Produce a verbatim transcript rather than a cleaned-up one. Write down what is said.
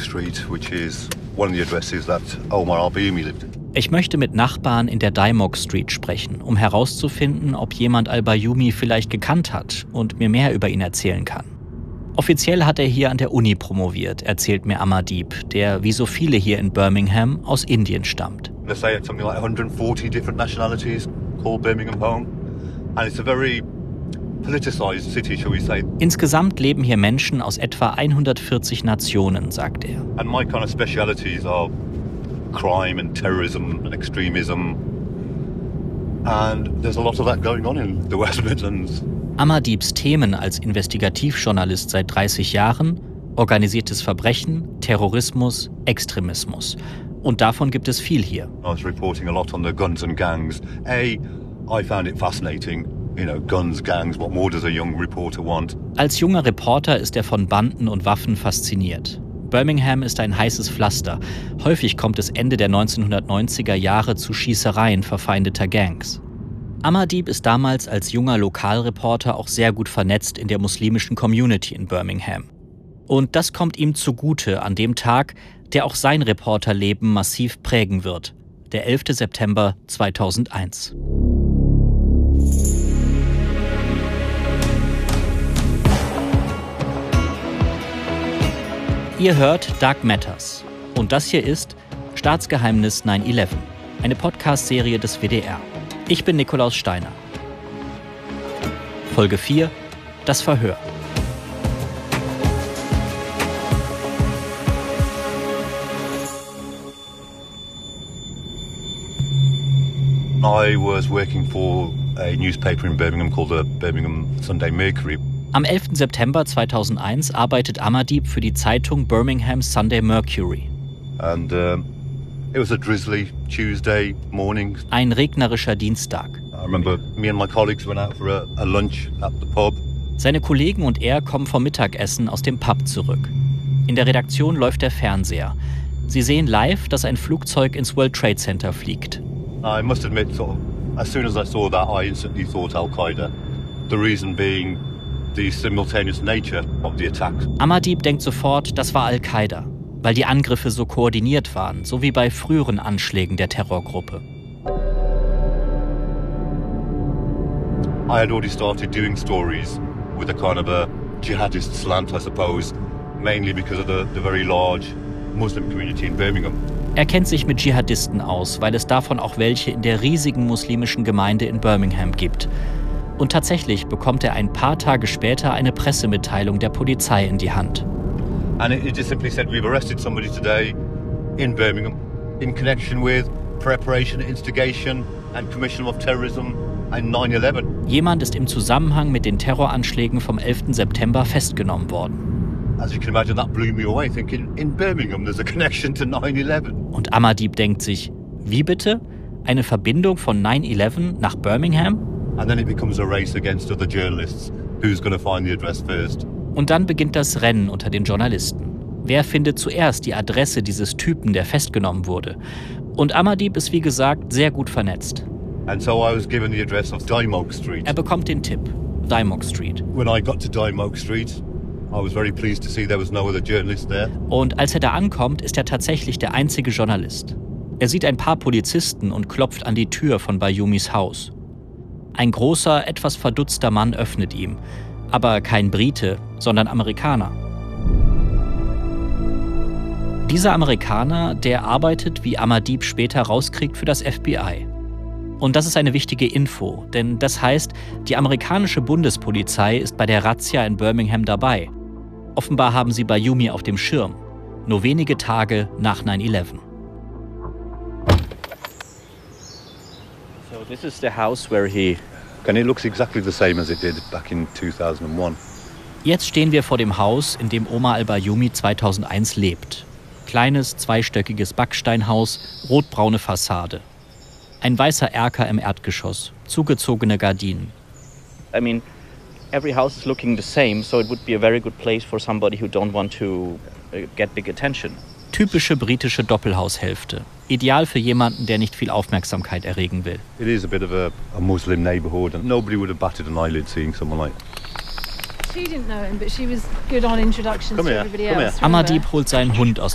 Street, which is one of the addresses that Omar al-Bayoumi lived in. Ich möchte mit Nachbarn in der Dymock Street sprechen, um herauszufinden, ob jemand al-Bayoumi vielleicht gekannt hat und mir mehr über ihn erzählen kann. Offiziell hat er hier an der Uni promoviert, erzählt mir Amardeep, der wie so viele hier in Birmingham aus Indien stammt. They say it's something like one hundred forty different nationalities call Birmingham home, and it's a very politicized city, shall we say. Insgesamt leben hier Menschen aus etwa hundertvierzig Nationen, sagt er. And my kind of specialities are crime and terrorism and extremism, and there's a lot of that going on in the West Midlands. Amardeeps Themen als Investigativjournalist seit dreißig Jahren: organisiertes Verbrechen, Terrorismus, Extremismus. Und davon gibt es viel hier. I was reporting a lot on the guns and gangs. A, I found it fascinating. You know, guns, gangs, what more does a young reporter want? Als junger Reporter ist er von Banden und Waffen fasziniert. Birmingham ist ein heißes Pflaster. Häufig kommt es Ende der neunzehnhundertneunziger Jahre zu Schießereien verfeindeter Gangs. Amardeep ist damals als junger Lokalreporter auch sehr gut vernetzt in der muslimischen Community in Birmingham. Und das kommt ihm zugute an dem Tag, der auch sein Reporterleben massiv prägen wird, der elfte September zweitausendeins. Ihr hört Dark Matters und das hier ist Staatsgeheimnis neun elf, eine Podcast-Serie des W D R. Ich bin Nikolaus Steiner. Folge vier, das Verhör. I was working for a newspaper in Birmingham called the Birmingham Sunday Mercury. Am elften September zweitausendeins arbeitet Amardeep für die Zeitung Birmingham Sunday Mercury. And um, it was a drizzly Tuesday morning. Ein regnerischer Dienstag. I remember me and my colleagues went out for a, a lunch at the pub. Seine Kollegen und er kommen vom Mittagessen aus dem Pub zurück. In der Redaktion läuft der Fernseher. Sie sehen live, dass ein Flugzeug ins World Trade Center fliegt. I must admit, sort of, as soon as I saw that, I instantly thought Al-Qaeda. The reason being the simultaneous nature of the attack. Amardeep denkt sofort, das war Al-Qaida, weil die Angriffe so koordiniert waren, so wie bei früheren Anschlägen der Terrorgruppe. I had already started doing stories with a kind of a jihadist slant, I suppose, mainly because of the, the very large Muslim community in Birmingham. Er kennt sich mit Dschihadisten aus, weil es davon auch welche in der riesigen muslimischen Gemeinde in Birmingham gibt. Und tatsächlich bekommt er ein paar Tage später eine Pressemitteilung der Polizei in die Hand. And it just simply said, we've arrested somebody today in Birmingham in connection with preparation, instigation and commission of terrorism and nine eleven. Jemand ist im Zusammenhang mit den Terroranschlägen vom elften September festgenommen worden. As you can imagine, that blew me away, thinking, in Birmingham there's a connection to nine eleven. Und Amardeep denkt sich, wie bitte? Eine Verbindung von nine elf nach Birmingham? And then it becomes a race against other journalists. Who's going to find the address first? Und dann beginnt das Rennen unter den Journalisten. Wer findet zuerst die Adresse dieses Typen, der festgenommen wurde? Und Amardeep ist wie gesagt sehr gut vernetzt. And so I was given the address of Dymock Street. Er bekommt den Tipp, Dymock Street. When I got to Dymock Street, I was very pleased to see there was no other journalist there. Und als er da ankommt, ist er tatsächlich der einzige Journalist. Er sieht ein paar Polizisten und klopft an die Tür von Bayoumis Haus. Ein großer, etwas verdutzter Mann öffnet ihm. Aber kein Brite, sondern Amerikaner. Dieser Amerikaner, der arbeitet, wie Amardeep später rauskriegt, für das F B I. Und das ist eine wichtige Info, denn das heißt, die amerikanische Bundespolizei ist bei der Razzia in Birmingham dabei. Offenbar haben sie Bayoumi auf dem Schirm, nur wenige Tage nach nine elf. So this is the house where he... And it looks exactly the same as it did back in two thousand one. Jetzt stehen wir vor dem Haus, in dem Omar al-Bayoumi zweitausendeins lebt. Kleines, zweistöckiges Backsteinhaus, rotbraune Fassade. Ein weißer Erker im Erdgeschoss, zugezogene Gardinen. I mean, every house is looking the same, so it would be a very good place for somebody who don't want to get big attention. Typische britische Doppelhaushälfte. Ideal für jemanden, der nicht viel Aufmerksamkeit erregen will. It is a bit of a, a Muslim neighborhood and nobody would have batted an eyelid seeing someone like She didn't know him, but she was good on introductions to everybody else. Amardeep holt seinen Hund aus